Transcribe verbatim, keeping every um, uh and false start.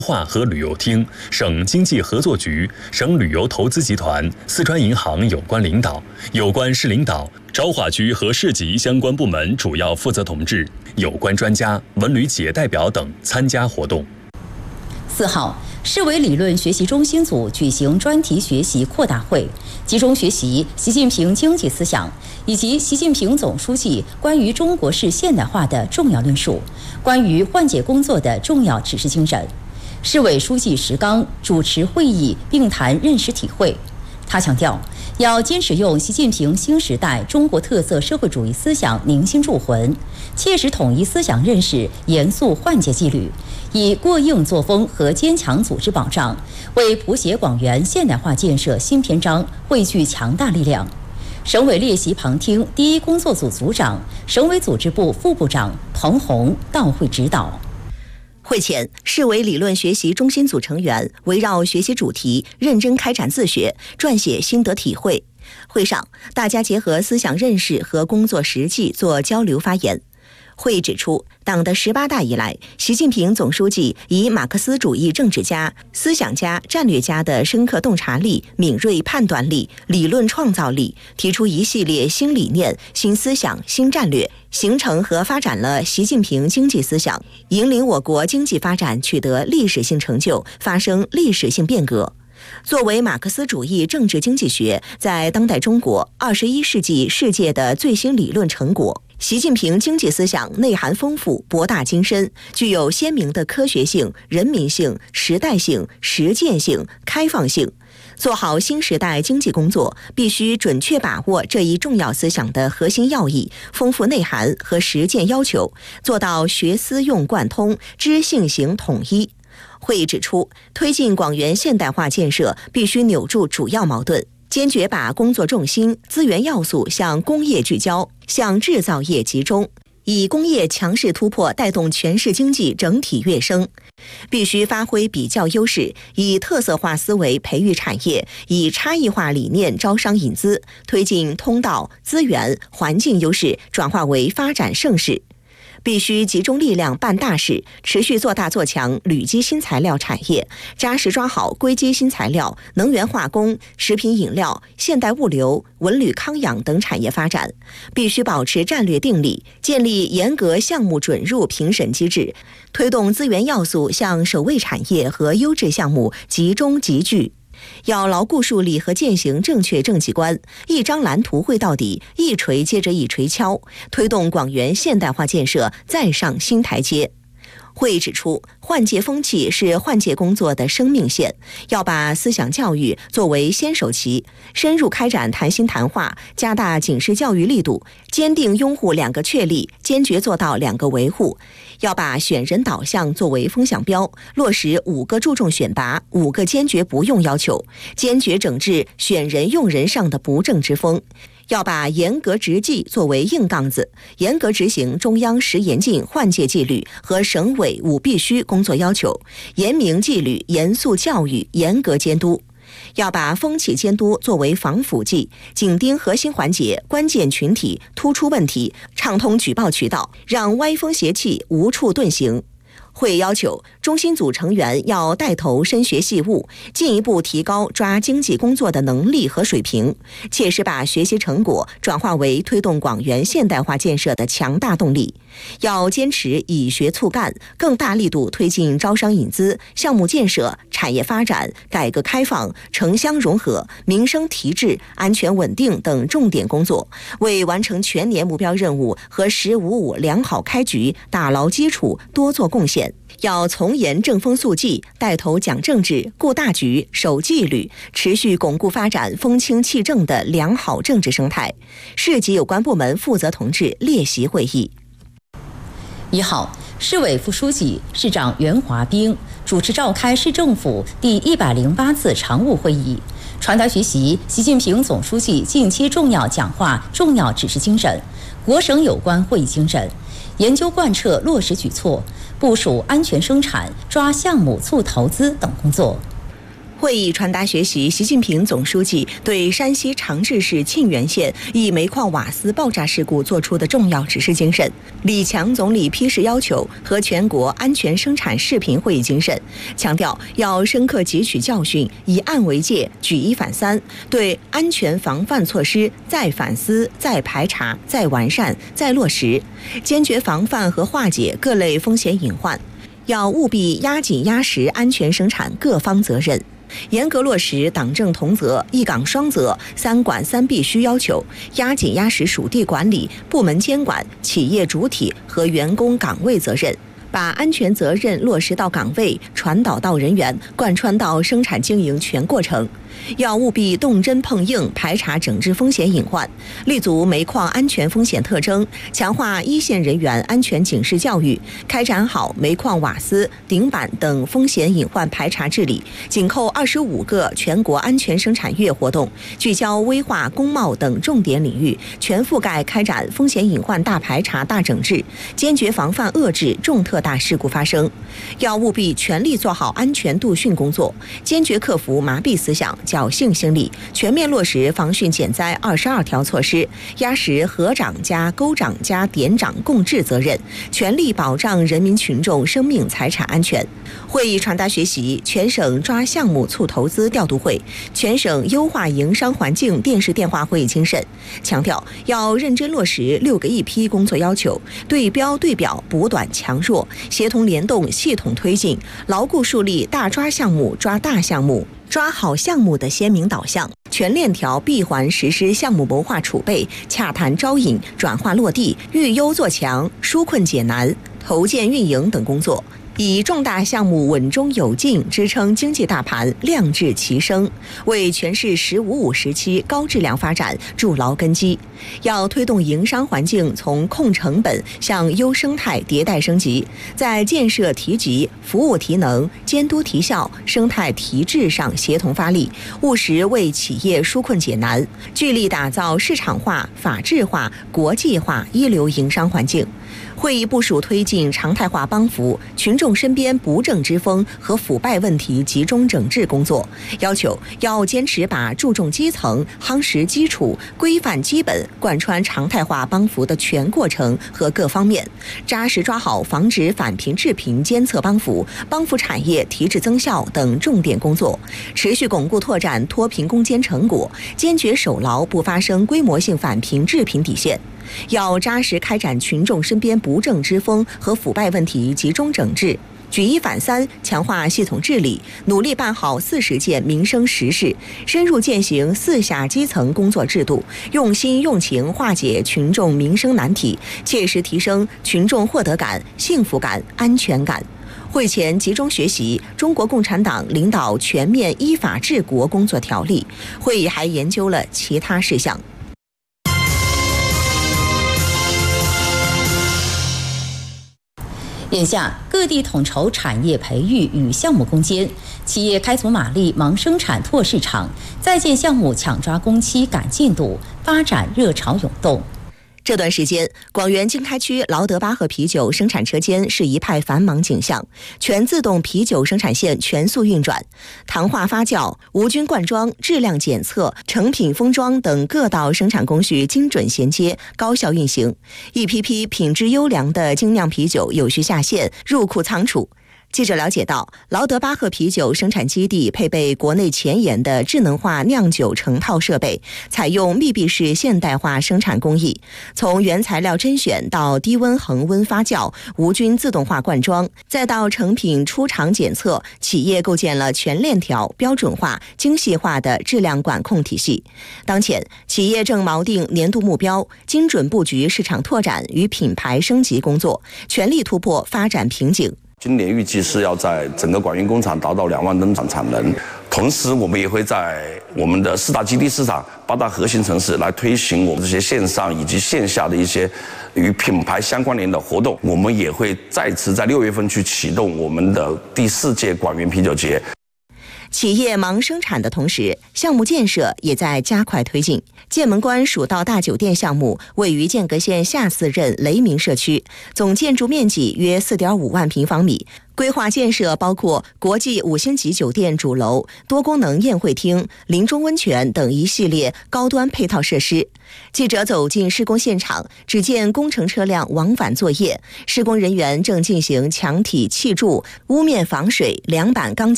化和旅游厅、省经济合作局、省旅游投资集团、四川银行有关领导、有关市领导、昭化区和市级相关部门主要负责同志、有关专家、文旅企业代表等参加活动。 四号，市委理论学习中心组举行专题学习扩大会，集中学习习近平经济思想以及习近平总书记关于中国式现代化的重要论述，关于换届工作的重要指示精神。市委书记石刚主持会议并谈认识体会。他强调，要坚持用习近平新时代中国特色社会主义思想凝心铸魂，切实统一思想认识，严肃换届纪律，以过硬作风和坚强组织保障，为谱写广元现代化建设新篇章汇聚强大力量。省委列席旁听第一工作组组长、省委组织部副部长彭红到会指导。 会前，市委理论学习中心组成员围绕学习主题认真开展自学，撰写心得体会。会上，大家结合思想认识和工作实际做交流发言。会议指出，党的十八大以来，习近平总书记以马克思主义政治家、思想家、战略家的深刻洞察力、敏锐判断力、理论创造力，提出一系列新理念、新思想、新战略，形成和发展了习近平经济思想，引领我国经济发展取得历史性成就，发生历史性变革。作为马克思主义政治经济学在当代中国、二十一世纪世界的最新理论成果，习近平经济思想内涵丰富、博大精深，具有鲜明的科学性、人民性、时代性、实践性、开放性。做好新时代经济工作，必须准确把握这一重要思想的核心要义、丰富内涵和实践要求，做到学思用贯通、知性行统一。会议指出，推进广元现代化建设必须扭住主要矛盾，坚决把工作重心、资源要素向工业聚焦，向制造业集中，以工业强势突破带动全市经济整体跃升。必须发挥比较优势，以特色化思维培育产业，以差异化理念招商引资，推进通道、资源、环境优势转化为发展盛世。必须集中力量办大事，持续做大做强铝基新材料产业，扎实抓好硅基新材料、能源化工、食品饮料、现代物流、文旅康养等产业发展。必须保持战略定力，建立严格项目准入评审机制，推动资源要素向首位产业和优质项目集中集聚。要牢固树立和践行正确政绩观，一张蓝图绘到底，一锤接着一锤敲，推动广元现代化建设再上新台阶。会议指出，换届风气是换届工作的生命线，要把思想教育作为先手棋，深入开展谈心谈话，加大警示教育力度，坚定拥护两个确立，坚决做到两个维护。要把选人导向作为风向标，落实五个注重选拔、五个坚决不用要求，坚决整治选人用人上的不正之风。要把严格执纪作为硬杠子，严格执行中央十严禁换届纪律和省委五必须工作要求，严明纪律、严肃教育、严格监督。要把风气监督作为防腐剂，紧盯核心环节、关键群体、突出问题，畅通举报渠道，让歪风邪气无处遁形。会要求中心组成员要带头深学细悟，进一步提高抓经济工作的能力和水平，切实把学习成果转化为推动广元现代化建设的强大动力。要坚持以学促干，更大力度推进招商引资、项目建设、产业发展、改革开放、城乡融合、民生提质、安全稳定等重点工作，为完成全年目标任务和“十五五”良好开局打牢基础，多做贡献。要从严正风肃纪，带头讲政治、顾大局、守纪律，持续巩固发展风清气正的良好政治生态。市级有关部门负责同志列席会议。 一号，市委副书记、市长袁华兵主持召开市政府第一百零八次常务会议，传达学习习近平总书记近期重要讲话、重要指示精神，国省有关会议精神，研究贯彻落实举措，部署安全生产、抓项目促投资等工作。 会议传达学习习近平总书记对山西长治市沁源县一煤矿瓦斯爆炸事故作出的重要指示精神，李强总理批示要求和全国安全生产视频会议精神，强调要深刻汲取教训，以案为戒，举一反三，对安全防范措施再反思、再排查、再完善、再落实，坚决防范和化解各类风险隐患，要务必压紧压实安全生产各方责任。严格落实党政同责、一岗双责、三管三必须要求，压紧压实属地管理、部门监管、企业主体和员工岗位责任，把安全责任落实到岗位，传导到人员，贯穿到生产经营全过程。要务必动真碰硬，排查整治风险隐患，立足煤矿安全风险特征，强化一线人员安全警示教育，开展好煤矿瓦斯、顶板等风险隐患排查治理，紧扣二十五个全国安全生产月活动，聚焦危化、工贸等重点领域，全覆盖开展风险隐患大排查、大整治，坚决防范遏制重特大事故发生。要务必全力做好安全度训工作，坚决克服麻痹思想、侥幸心理，全面落实防汛减灾二十二条措施，压实河长加沟长加点长共治责任，全力保障人民群众生命财产安全。会议传达学习全省抓项目促投资调度会、全省优化营商环境电视电话会议精神，强调要认真落实六个一批工作要求，对标对表，补短强弱，协同联动，系统推进，牢固树立大抓项目抓大项目、抓好项目的鲜明导向，全链条闭环实施项目谋划储备、洽谈招引、转化落地、育优做强、纾困解难、投建运营等工作，以重大项目稳中有进支撑经济大盘亮质齐升，为全市“十五五”时期高质量发展筑牢根基。要推动营商环境从控成本向优生态迭代升级，在建设提级、服务提能、监督提效、生态提质上协同发力，务实为企业纾困解难，聚力打造市场化、法治化、国际化一流营商环境。会议部署推进常态化帮扶、群众身边不正之风和腐败问题集中整治工作，要求要坚持把注重基层、夯实基础、规范基本贯穿常态化帮扶的全过程和各方面，扎实抓好防止返贫致贫监测帮扶、帮扶产业提质增效等重点工作，持续巩固拓展脱贫攻坚成果，坚决守牢不发生规模性返贫致贫底线。要扎实开展群众身边不正之风和腐败问题集中整治，举一反三，强化系统治理，努力办好四十件民生实事，深入践行四下基层工作制度，用心用情化解群众民生难题，切实提升群众获得感、幸福感、安全感。会前集中学习《中国共产党领导全面依法治国工作条例》，会议还研究了其他事项。 眼下，各地统筹产业培育与项目攻坚，企业开足马力忙生产拓市场，在建项目抢抓工期赶进度，发展热潮涌动。 这段时间，广元经开区劳德巴赫啤酒生产车间是一派繁忙景象，全自动啤酒生产线全速运转，糖化发酵、无菌灌装、质量检测、成品封装等各道生产工序精准衔接、高效运行，一批批品质优良的精酿啤酒有序下线、入库仓储。记者了解到，劳德巴赫啤酒生产基地配备国内前沿的智能化酿酒成套设备，采用密闭式现代化生产工艺，从原材料甄选到低温恒温发酵、无菌自动化灌装，再到成品出厂检测，企业构建了全链条、标准化、精细化的质量管控体系。当前，企业正锚定年度目标，精准布局市场拓展与品牌升级工作，全力突破发展瓶颈。 今年预计是要在整个广元工厂达到两万吨产产能，同时我们也会在我们的四大基地市场、八大核心城市来推行我们这些线上以及线下的一些与品牌相关联的活动。我们也会再次在六月份去启动我们的第四届广元啤酒节。 企业忙生产的同时，项目建设也在加快推进。剑门关蜀道大酒店项目位于间隔县下四镇雷鸣社区，总建筑面积约 四点五万平方米。规划建设包括国际五星级酒店主楼、多功能宴会厅、林中温泉等一系列高端配套设施。记者走进施工现场，只见工程车辆往返作业，施工人员正进行墙体砌筑、屋面防水、梁板钢